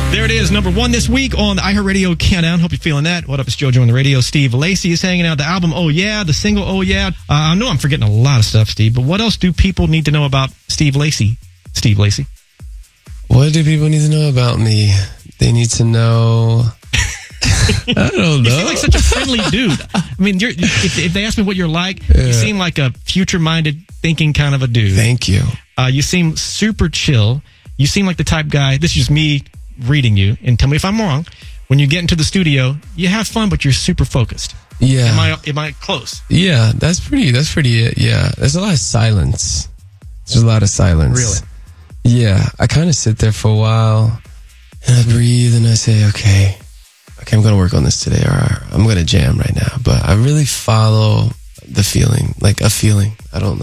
There it is, number 1 this week on the iHeartRadio Countdown. Hope you're feeling that. What up, it's JoJo on the radio. Steve Lacy is hanging out. The album, Oh Yeah, the single, Oh Yeah. I know I'm forgetting a lot of stuff, Steve, but what else do people need to know about Steve Lacy? Steve Lacy. What do people need to know about me? They need to know... I don't know. You seem like such a friendly dude. I mean, if they ask me what you're like, you seem like a future-minded, thinking kind of a dude. Thank you. You seem super chill. You seem like the type guy, this is just me reading you, and tell me if I'm wrong. When you get into the studio, you have fun, but you're super focused. Yeah. Am I close? Yeah, that's pretty it. Yeah. There's a lot of silence. There's a lot of silence. Really? Yeah. I kind of sit there for a while, and I breathe, and I say, okay, I'm going to work on this today, or I'm going to jam right now. But I really follow the feeling, like a feeling. I don't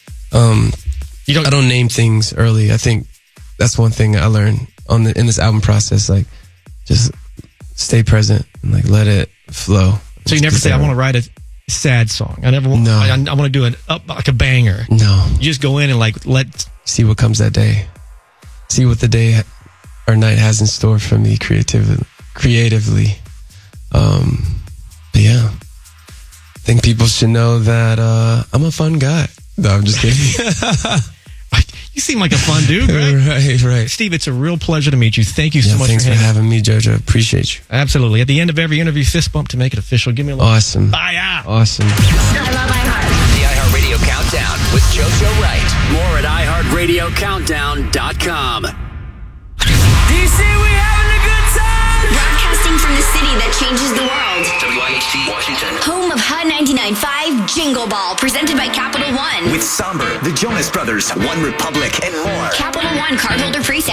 I don't name things early. I think that's one thing I learned in this album process. Like, just stay present and like let it flow. So you never say, I want to write a sad song. I never want. No. I want to do it up like a banger. No. You just go in and like see what comes that day. See what the day or night has in store for me creatively. But yeah, I think people should know that I'm a fun guy. No, I'm just kidding. You seem like a fun dude, right? Right. Steve, it's a real pleasure to meet you. Thank you so much for having me, JoJo. Appreciate you. Absolutely. At the end of every interview, fist bump to make it official. Give me a little. Awesome. Bye. Awesome. I love iHeart. The iHeartRadio Countdown with JoJo Wright. More at iHeartRadioCountdown.com. DC, we having a good time! Broadcasting from the city that changes the world. WIHT Washington. Home of Hot 99.5 Jingle Ball, presented by Capital One. With Somber, the Jonas Brothers, One Republic, and more. Capital One cardholder presale.